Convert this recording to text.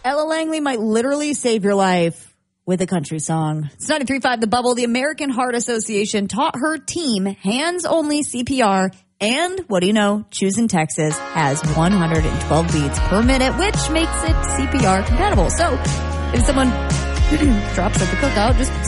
Ella Langley might literally save your life with a country song. It's 93.5 The Bubble. The American Heart Association taught her team hands-only CPR. And what do you know? Choosing Texas has 112 beats per minute, which makes it CPR compatible. So if someone drops at the cookout, just